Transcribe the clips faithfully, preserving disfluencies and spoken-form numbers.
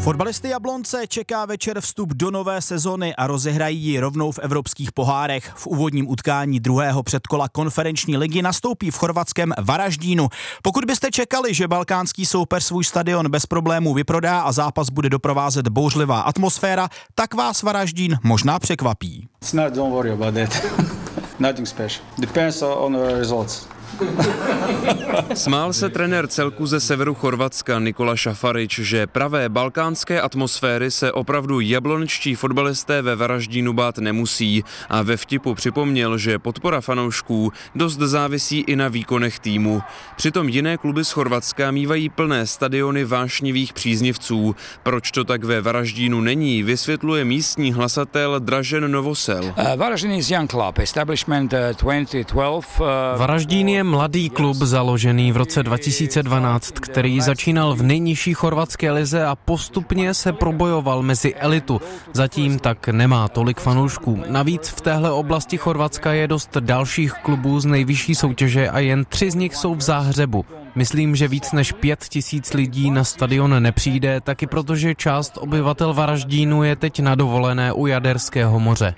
Fotbalisty Jablonce čeká večer vstup do nové sezony a rozehrají ji rovnou v evropských pohárech. V úvodním utkání druhého předkola konferenční ligy nastoupí v chorvatském Varaždínu. Pokud byste čekali, že balkánský soupeř svůj stadion bez problémů vyprodá a zápas bude doprovázet bouřlivá atmosféra, tak vás Varaždín možná překvapí. It's not, don't worry about that. Nothing special. Depends on the results. Smál se trenér celku ze severu Chorvatska Nikola Šafarič, že pravé balkánské atmosféry se opravdu jablonečtí fotbalisté ve Varaždínu bát nemusí a ve vtipu připomněl, že podpora fanoušků dost závisí i na výkonech týmu. Přitom jiné kluby z Chorvatska mívají plné stadiony vášnivých příznivců. Proč to tak ve Varaždínu není, vysvětluje místní hlasatel Dražen Novosel. Uh, Varaždín is young club, establishment uh, twenty twelve. Uh, Varaždín je mladý klub založený v roce dva tisíce dvanáct, který začínal v nejnižší chorvatské lize a postupně se probojoval mezi elitu. Zatím tak nemá tolik fanoušků. Navíc v téhle oblasti Chorvatska je dost dalších klubů z nejvyšší soutěže a jen tři z nich jsou v Záhřebu. Myslím, že víc než pět tisíc lidí na stadion nepřijde, taky protože část obyvatel Varaždínu je teď na dovolené u Jaderského moře.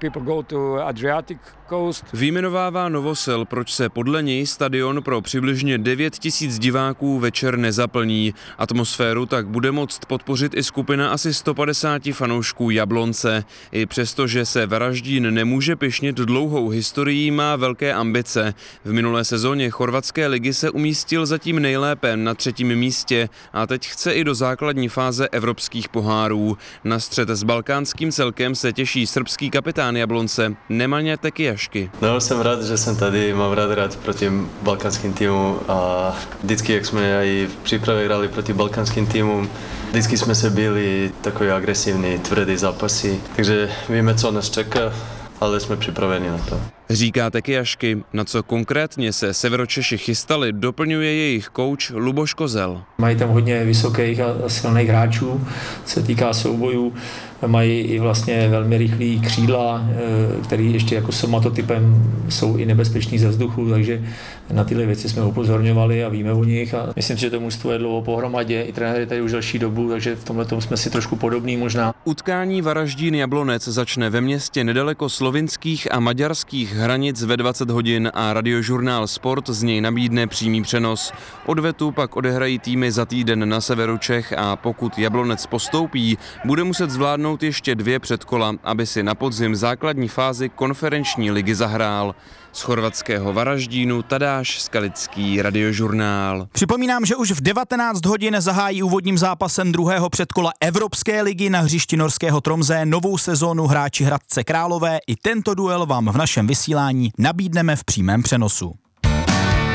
Vyjmenovává Novosel, proč se podle něj stadion pro přibližně devět tisíc diváků večer nezaplní. Atmosféru tak bude moct podpořit i skupina asi sto padesát fanoušků Jablonce. I přesto, že se Varaždín nemůže pyšnit dlouhou historií, má velké ambice. V minulé sezóně chorvatské ligy se umístil zatím nejlépe na třetím místě a teď chce i do základní fáze evropských pohárů. Na střet s balkánským celkem se těší srbský kapitán Jablonce Nemanja Tekijašky. No, jsem rád, že jsem tady, mám rád hrát proti balkánským týmům a vždycky, jak jsme i v přípravě hrali proti balkánským týmům, vždycky jsme se byli takový agresivní, tvrdý zápasy, takže víme, co nás čeká, ale jsme připraveni na to. Říká Tekijašky, na co konkrétně se Severočeši chystali, doplňuje jejich kouč Luboš Kozel. Mají tam hodně vysokých a silných hráčů, se týká soubojů, mají i vlastně velmi rychlý křídla, který ještě jako somatotypem jsou i nebezpeční ze vzduchu, takže na tyhle věci jsme upozorňovali a víme o nich a myslím, že to mužstvo je dlouho pohromadě, i trenér je tady už delší dobu, takže v tomhle tom jsme si trošku podobní možná. Utkání Varaždín Jablonec začne ve městě nedaleko slovinských a maďarských hranic ve dvacet hodin a radiožurnál Sport z něj nabídne přímý přenos. Odvetu pak odehrají týmy za týden na severu Čech a pokud Jablonec postoupí, bude muset zvládnout ještě dvě předkola, aby si na podzim základní fázi konferenční ligy zahrál. Z chorvatského Varaždínu Tadáš Skalický, radiožurnál. Připomínám, že už v devatenáct hodin zahájí úvodním zápasem druhého předkola Evropské ligy na hřišti norského Tromsø novou sezónu hráči Hradce Králové. I tento duel vám v našem vysílání nabídneme v přímém přenosu.